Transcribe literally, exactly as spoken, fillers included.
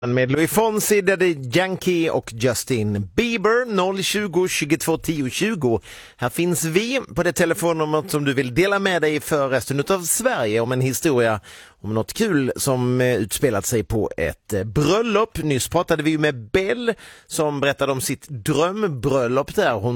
Med Louis Fonsi, Daddy Yankee och Justin Bieber. Noll tjugo, tjugotvå, tio, tjugo. Här finns vi på det telefonnumret som du vill dela med dig för resten av Sverige om en historia om något kul som utspelat sig på ett bröllop. Nyss pratade vi med Bell som berättade om sitt drömbröllop där. Hon